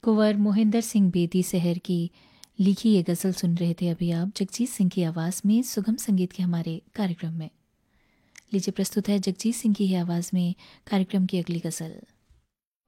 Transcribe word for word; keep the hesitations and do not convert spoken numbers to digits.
कुंवर मोहिंदर सिंह बेदी सहर की लिखी ये गज़ल सुन रहे थे अभी आप जगजीत सिंह की आवाज़ में सुगम संगीत के हमारे कार्यक्रम में। लीजिए प्रस्तुत है जगजीत सिंह की ही आवाज़ में कार्यक्रम की अगली गज़ल।